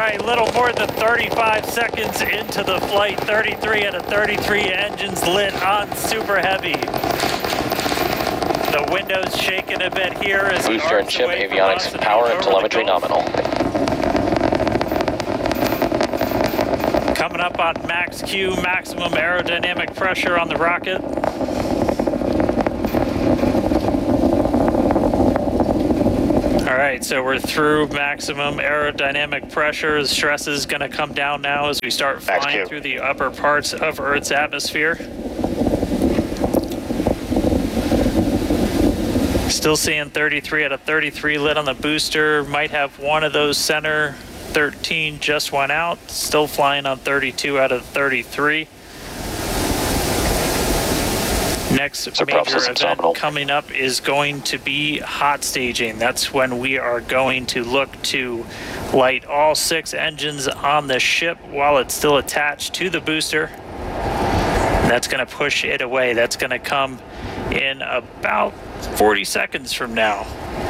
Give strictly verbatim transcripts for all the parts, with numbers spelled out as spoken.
right, little more than thirty-five seconds into the flight. thirty-three out of thirty-three engines lit on Super Heavy. The window's shaking a bit here as booster and ship avionics, power and telemetry nominal. Coming up on max Q, maximum aerodynamic pressure on the rocket. All right, so we're through maximum aerodynamic pressure. Stress is going to come down now as we start flying through the upper parts of Earth's atmosphere. Still seeing thirty-three out of thirty-three lit on the booster. Might have one of those center thirteen just went out. Still flying on thirty-two out of thirty-three. Next major event coming up is going to be hot staging. That's when we are going to look to light all six engines on the ship while it's still attached to the booster. That's going to push it away. That's going to come in about forty seconds from now.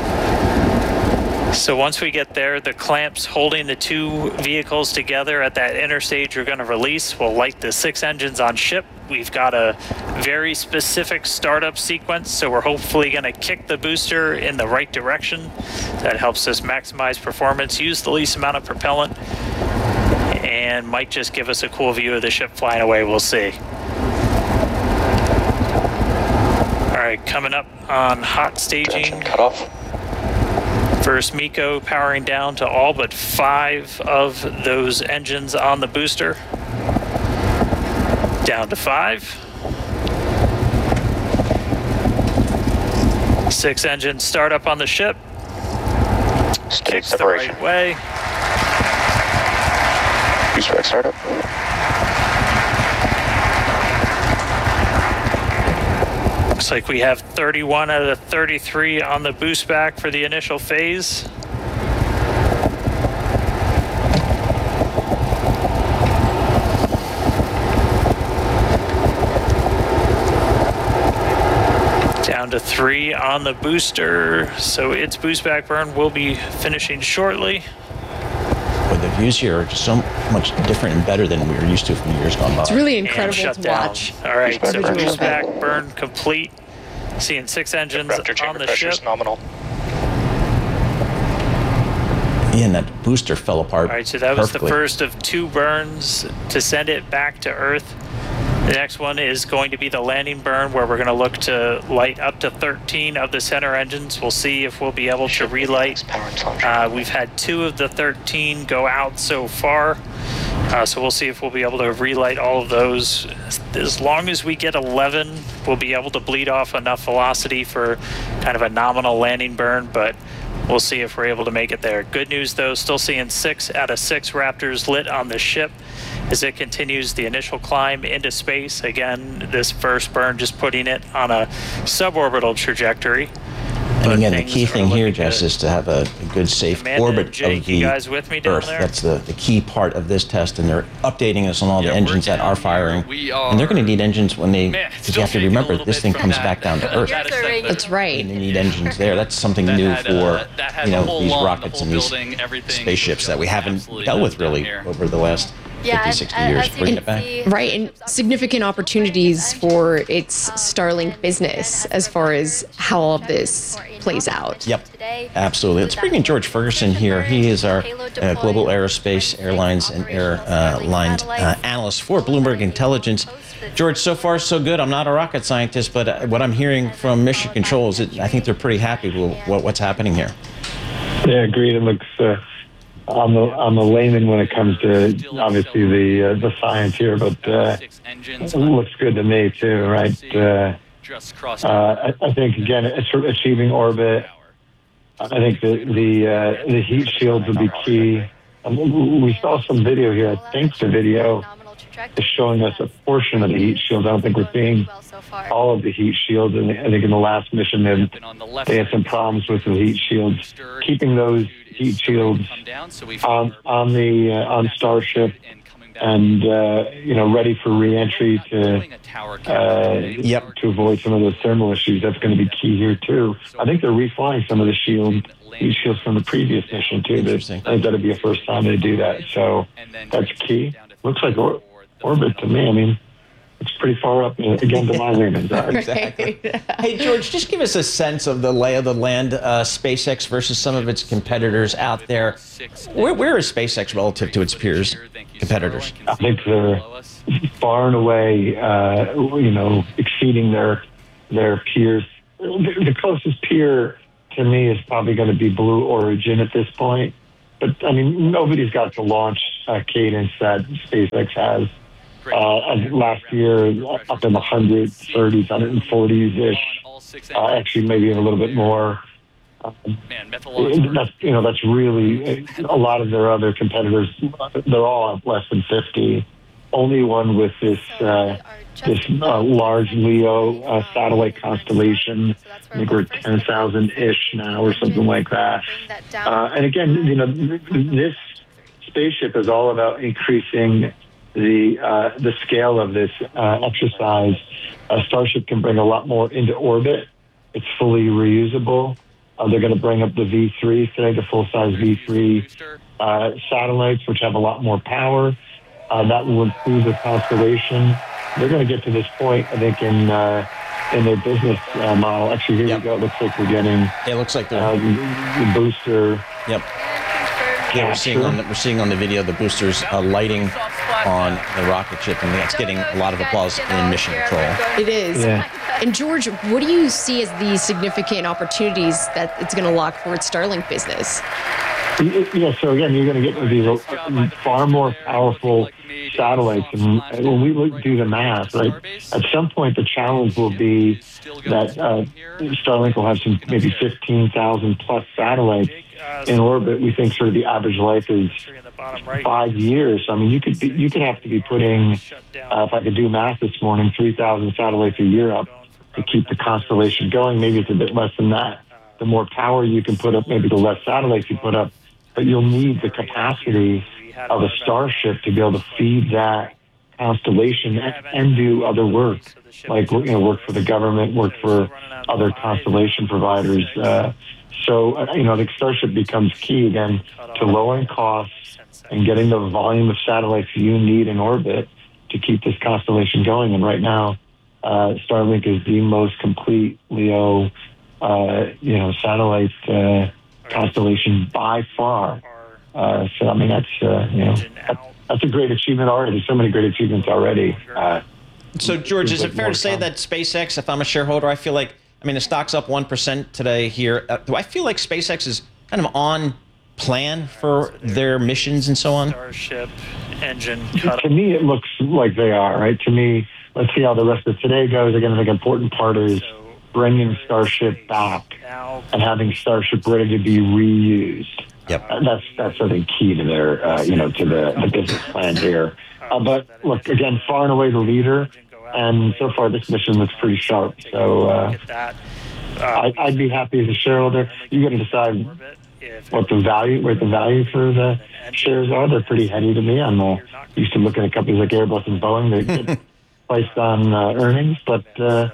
So once we get there, the clamps holding the two vehicles together at that inner stage are going to release. We'll light the six engines on ship. We've got a very specific startup sequence, so we're hopefully going to kick the booster in the right direction. That helps us maximize performance, use the least amount of propellant, and might just give us a cool view of the ship flying away. We'll see. All right, coming up on hot staging. Cut off. First MECO powering down to all but five of those engines on the booster. Down to five. Six engines start up on the ship. Stage separation. The right way. Booster X startup. Looks like we have thirty-one out of thirty-three on the boost back for the initial phase. Down to three on the booster, so its boost back burn will be finishing shortly. Well, the views here are just so much different and better than we were used to from years gone by. It's really incredible to down. watch. All right, so boost back burn complete. Seeing six engines on the ship. Nominal. Yeah, and that booster fell apart. All right, so that was perfectly. the first of two burns to send it back to Earth. The next one is going to be the landing burn, where we're going to look to light up to thirteen of the center engines. We'll see if we'll be able to relight. Uh, we've had two of the thirteen go out so far, uh, so we'll see if we'll be able to relight all of those. As long as we get eleven, we'll be able to bleed off enough velocity for kind of a nominal landing burn, but we'll see if we're able to make it there. Good news, though, still seeing six out of six Raptors lit on the ship as it continues the initial climb into space. Again, this first burn just putting it on a suborbital trajectory. And again, the key thing here, Jess, is to have a, a good, safe Amanda orbit and Jake, of the you guys with me down Earth. there? That's the, the key part of this test, and they're updating us on all Yeah, the engines that are firing. We are, and they're going to need engines when they, man, because you have to remember, this thing comes back down to Earth. That's right. And they need engines there. That's something That new had, for uh, that had you the know whole these lawn, rockets the and whole these building, everything spaceships that we haven't absolutely dealt with down really here. over the last Yeah, fifty, sixty as- years. as you Bringing can it back. see- Right, and significant opportunities for its Starlink business as far as how all of this plays out. Yep, absolutely. Let's bring in George Ferguson here. He is our uh, global aerospace airlines and airline uh, analyst for Bloomberg Intelligence. George, so far so good. I'm not a rocket scientist, but uh, what I'm hearing from Mission Control is that I think they're pretty happy with what, what's happening here. Yeah, agreed. It looks. Uh, I'm a, I'm a layman when it comes to obviously the uh, the science here, but uh, it looks good to me too, right? Uh, uh, I, I think again, it's achieving orbit. I think the the uh, the heat shields will be key. Um, we saw some video here. I think the video is showing us a portion of the heat shield. I don't think we're seeing all of the heat shields. And I think in the last mission, they, they had some problems with the heat shields. Keeping those heat shields on on the uh, on Starship and uh, you know, ready for reentry to uh, Yep. to avoid some of those thermal issues. That's going to be key here too. I think they're reflying some of the shield these shields from the previous mission too. Interesting. I think that'll be a first time they do that. So that's key. Looks like or- orbit to me. I mean, it's pretty far up uh, again to my layman's eye. Exactly. Hey, George, just give us a sense of the lay of the land, uh, SpaceX versus some of its competitors out there. Where, where is SpaceX relative to its peers, competitors? I think they're far and away, uh, you know, exceeding their their peers. The, the closest peer to me is probably going to be Blue Origin at this point. But I mean, nobody's got the launch uh, cadence that SpaceX has. Uh, last year, up in the one hundred thirties, one hundred forties ish. Uh, actually, maybe even a little bit more. Um, that's you know that's really a lot of their other competitors. They're all at less than fifty. Only one with this uh, this uh, large LEO uh, satellite constellation. I think we're ten thousand ish now, or something like that. Uh, and again, you know, this spaceship is all about increasing the uh, the scale of this uh, exercise. Uh, Starship can bring a lot more into orbit. It's fully reusable. Uh, they're going to bring up the V three today, the full-size V three uh, satellites, which have a lot more power. Uh, that will improve the constellation. They're going to get to this point, I think, in uh, in their business uh, model. Actually, here Yep. we go. It looks like we're getting It looks like they're. uh, the, the booster. Yep. Yeah, we're seeing on the, we're seeing on the video the boosters uh, lighting on the rocket ship, and it's getting a lot of applause in mission control. It is. Yeah. And George, what do you see as the significant opportunities that it's going to lock for its Starlink business? Yeah, so again, you're going to get these uh, far more powerful satellites. And when we look, do the math, right, at some point the challenge will be that uh, Starlink will have some maybe fifteen thousand plus satellites in orbit. We think sort of the average life is five years. I mean, you could be, you could have to be putting, uh, if I could do math this morning, three thousand satellites a year up to keep the constellation going. Maybe it's a bit less than that. The more power you can put up, maybe the less satellites you put up. But you'll need the capacity of a Starship to be able to feed that constellation and, and do other work, like you know, work for the government, work for other constellation providers. Uh, so uh, you know, the Starship becomes key again to lowering costs and getting the volume of satellites you need in orbit to keep this constellation going. And right now, uh, Starlink is the most complete LEO, uh, you know, satellite uh, constellation by far. Uh, so I mean, that's uh, you know, that's, that's a great achievement already. So many great achievements already. Uh, So, George, is it fair to say that SpaceX, if I'm a shareholder, I feel like, I mean, the stock's up one percent today here. Uh, do I feel like SpaceX is kind of on plan for their missions and so on? Starship engine cut. To me, it looks like they are, right? To me, let's see how the rest of today goes. Again, I think an important part is bringing Starship back and having Starship ready to be reused. Yep. Uh, that's that's I think key to their uh, you know to the, the business plan here. Uh, but look, again, far and away the leader, and so far this mission looks pretty sharp. So uh, I, I'd be happy as a shareholder. You got to decide what the value, what the value for the shares are. They're pretty heady to me. I'm uh, used to looking at companies like Airbus and Boeing. They get priced on uh, earnings, but uh,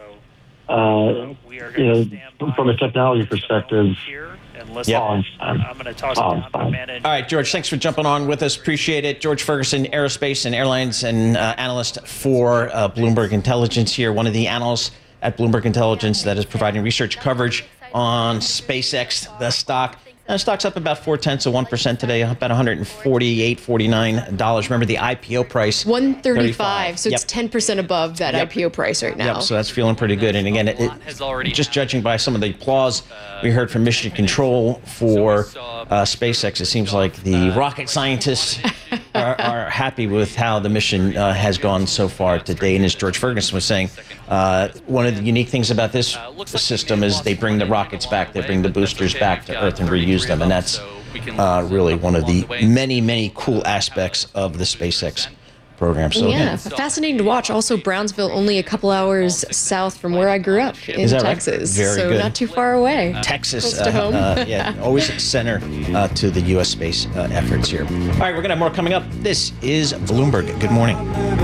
uh, you know, from a technology perspective. Yeah. Oh, I'm going to toss Oh, it down to fine. manage. All right, George, thanks for jumping on with us. Appreciate it. George Ferguson, aerospace and airlines and uh, analyst for uh, Bloomberg Intelligence here, one of the analysts at Bloomberg Intelligence that is providing research coverage on SpaceX, the stock. And the stock's up about four tenths of one percent today, about one hundred forty-eight, forty-nine dollars. Remember the I P O price? one thirty-five. So it's Yep. ten percent above that Yep. I P O price right now. Yep, so that's feeling pretty good. And again, it, it, just judging by some of the applause we heard from Mission Control for uh, SpaceX, it seems like the rocket scientists are, are happy with how the mission uh, has gone so far today. And as George Ferguson was saying, uh, one of the unique things about this system is they bring the rockets back, they bring the boosters back to Earth and reuse them. And that's uh, really one of the many, many cool aspects of the SpaceX program. So Yeah, again, fascinating to watch. Also, Brownsville, only a couple hours south from where I grew up in Is that right? Texas. Very so good. not too far away. Texas, Close to home. uh, yeah, always center uh, to the U S space uh, efforts here. All right, we're going to have more coming up. This is Bloomberg. Good morning.